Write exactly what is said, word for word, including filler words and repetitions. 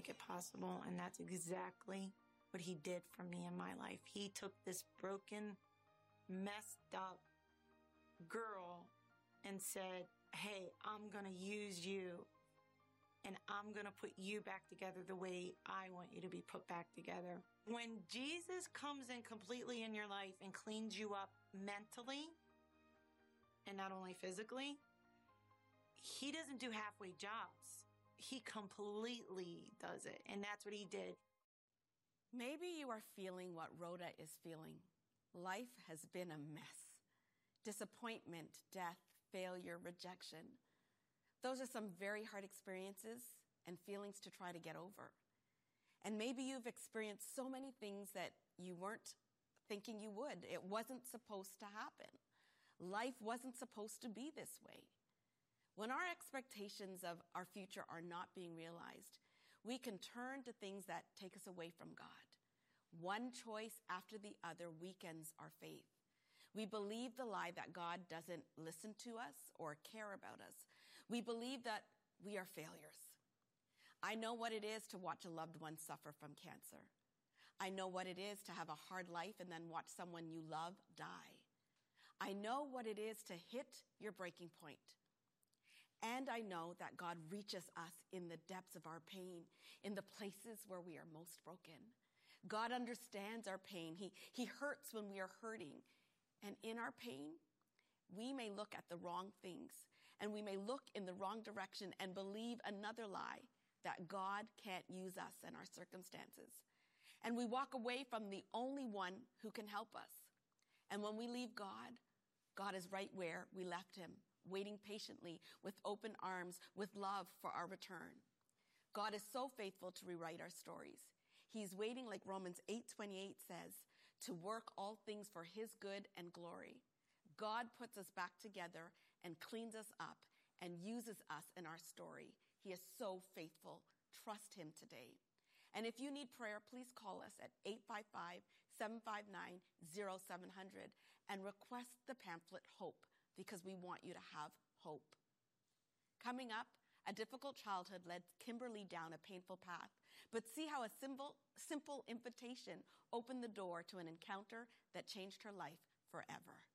make it possible. And that's exactly what he did for me in my life. He took this broken, messed up girl and said, hey, I'm going to use you, and I'm going to put you back together the way I want you to be put back together. When Jesus comes in completely in your life and cleans you up mentally, and not only physically, he doesn't do halfway jobs. He completely does it. And that's what he did. Maybe you are feeling what Rhoda is feeling. Life has been a mess. Disappointment, death, failure, rejection. Those are some very hard experiences and feelings to try to get over. And maybe you've experienced so many things that you weren't thinking you would. It wasn't supposed to happen. Life wasn't supposed to be this way. When our expectations of our future are not being realized, we can turn to things that take us away from God. One choice after the other weakens our faith. We believe the lie that God doesn't listen to us or care about us. We believe that we are failures. I know what it is to watch a loved one suffer from cancer. I know what it is to have a hard life and then watch someone you love die. I know what it is to hit your breaking point. And I know that God reaches us in the depths of our pain, in the places where we are most broken. God understands our pain. He, he hurts when we are hurting. And in our pain, we may look at the wrong things, and we may look in the wrong direction and believe another lie, that God can't use us and our circumstances. And we walk away from the only one who can help us. And when we leave God, God is right where we left him, waiting patiently with open arms, with love for our return. God is so faithful to rewrite our stories. He's waiting, like Romans eight twenty-eight says, to work all things for his good and glory. God puts us back together and cleans us up and uses us in our story. He is so faithful. Trust him today. And if you need prayer, please call us at eight five five, seven five nine, zero seven zero zero and request the pamphlet Hope, because we want you to have hope. Coming up, a difficult childhood led Kimberly down a painful path, but see how a simple, simple invitation opened the door to an encounter that changed her life forever.